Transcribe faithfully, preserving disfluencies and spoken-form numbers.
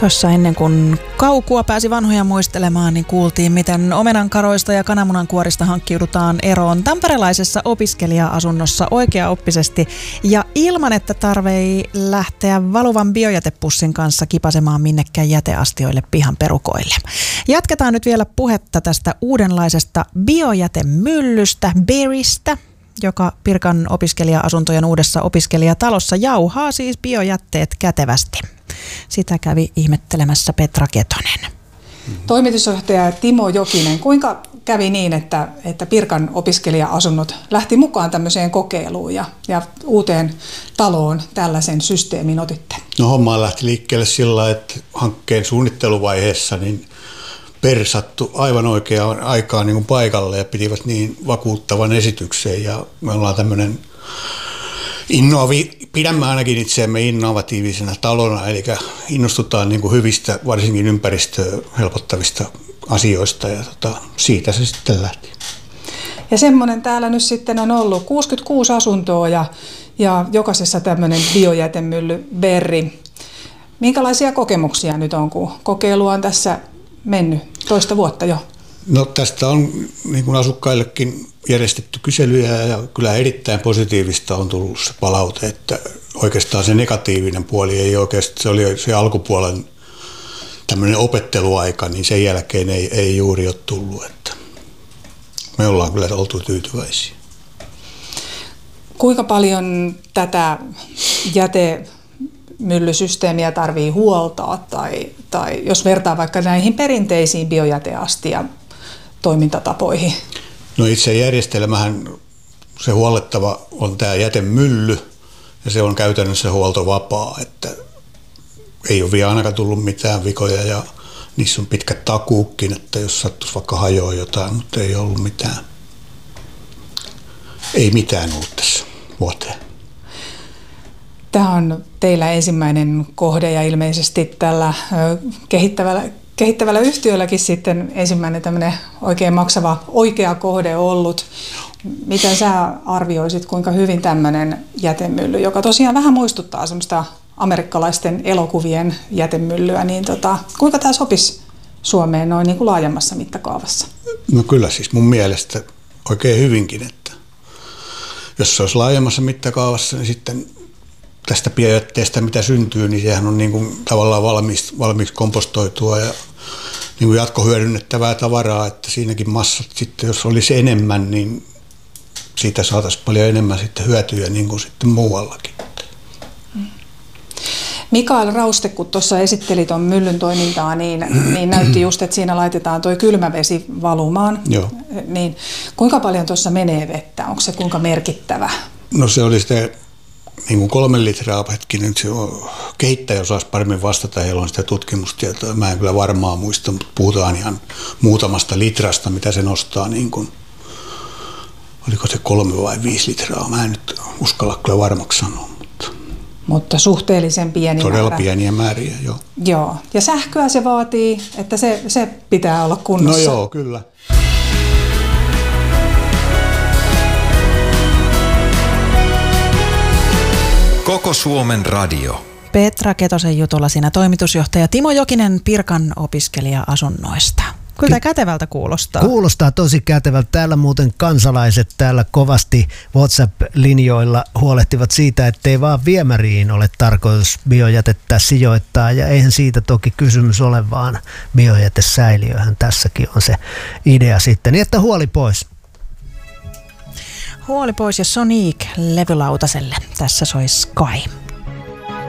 Tuossa ennen kuin kaukua pääsi vanhoja muistelemaan, niin kuultiin, miten omenankaroista ja kananmunankuorista hankkiudutaan eroon tamperelaisessa opiskelija-asunnossa oikeaoppisesti ja ilman, että tarvii lähteä valuvan biojätepussin kanssa kipasemaan minnekään jäteastioille pihan perukoille. Jatketaan nyt vielä puhetta tästä uudenlaisesta biojätemyllystä, Berrystä, joka Pirkan opiskelija-asuntojen uudessa opiskelijatalossa jauhaa siis biojätteet kätevästi. Sitä kävi ihmettelemässä Petra Ketonen. Toimitusjohtaja Timo Jokinen, kuinka kävi niin, että, että Pirkan opiskelija-asunnot lähti mukaan tämmöiseen kokeiluun ja, ja uuteen taloon tällaisen systeemin otitte? No homma lähti liikkeelle sillä, että hankkeen suunnitteluvaiheessa niin Per sattui aivan oikeaan aikaan niin kuin paikalle ja pitivät niin vakuuttavan esityksen ja me ollaan tämmöinen Innovi, pidämme ainakin itseämme innovatiivisena talona, eli innostutaan niin kuin hyvistä, varsinkin ympäristöä helpottavista asioista ja tota, siitä se sitten lähti. Ja semmoinen täällä nyt sitten on ollut kuusikymmentäkuusi asuntoa ja, ja jokaisessa tämmöinen biojätemylly Berry. Minkälaisia kokemuksia nyt on, kun kokeilua on tässä mennyt toista vuotta jo? No tästä on niin kuin asukkaillekin järjestetty kyselyjä ja kyllä erittäin positiivista on tullut se palaute, että oikeastaan se negatiivinen puoli ei oikeastaan, se oli se alkupuolen tämmöinen opetteluaika, niin sen jälkeen ei, ei juuri ole tullut, että me ollaan kyllä oltu tyytyväisiä. Kuinka paljon tätä jätemyllysysteemiä tarvii huoltaa tai, tai jos vertaa vaikka näihin perinteisiin biojäteastia toimintatapoihin? No itse järjestelmähän, se huollettava on tämä jätemylly ja se on käytännössä huoltovapaa, että ei ole vielä ainakaan tullut mitään vikoja ja niissä on pitkät takuukin, että jos sattuisi vaikka hajoa jotain, mutta ei ollut mitään. Ei mitään ollut tässä vuoteen. Tämä on teillä ensimmäinen kohde ja ilmeisesti tällä kehittävällä Kehittävällä yhtiölläkin sitten ensimmäinen tämmöinen oikein maksava oikea kohde ollut. Miten sä arvioisit, kuinka hyvin tämmöinen jätemylly, joka tosiaan vähän muistuttaa semmoista amerikkalaisten elokuvien jätemyllyä, niin tota, kuinka tämä sopisi Suomeen noin niin kuin laajemmassa mittakaavassa? No kyllä siis mun mielestä oikein hyvinkin, että jos se olisi laajemmassa mittakaavassa, niin sitten tästä biojätteestä, mitä syntyy, niin sehän on niin kuin tavallaan valmiiksi, valmiiksi kompostoitua ja niin kuin jatkohyödynnettävää tavaraa, että siinäkin massat sitten, jos olisi enemmän, niin siitä saataisiin paljon enemmän sitten hyötyjä niin kuin sitten muuallakin. Mikael Rauste, kun tuossa esitteli tuon myllyn toimintaa, niin, niin näytti just, että siinä laitetaan tuo kylmävesi valumaan. Joo. Niin, kuinka paljon tuossa menee vettä? Onko se kuinka merkittävä? No se oli sitä niin kuin kolme litraa hetkinen, se kehittäjä osaisi paremmin vastata, heillä on sitä tutkimustietoa. Mä en kyllä varmaan muista, mutta puhutaan ihan muutamasta litrasta, mitä se nostaa, niin kuin, oliko se kolme vai viisi litraa, mä en nyt uskalla kyllä varmaksi sanoa. Mutta, mutta suhteellisen pieni todella määrä. pieniä määriä, joo. Joo, ja sähköä se vaatii, että se, se pitää olla kunnossa. No joo, kyllä. Koko Suomen radio. Petra Ketosen jutulla siinä toimitusjohtaja Timo Jokinen Pirkan opiskelija-asunnoista. Kyllä tämä kätevältä kuulostaa. Kuulostaa tosi kätevältä. Täällä muuten kansalaiset täällä kovasti WhatsApp-linjoilla huolehtivat siitä, ettei vaan viemäriin ole tarkoitus biojätettä sijoittaa. Ja eihän siitä toki kysymys ole, vaan biojätesäiliöhän tässäkin on se idea sitten. Niin että huoli pois. Huoli pois ja Sonic levylautaselle. Tässä soi Sky.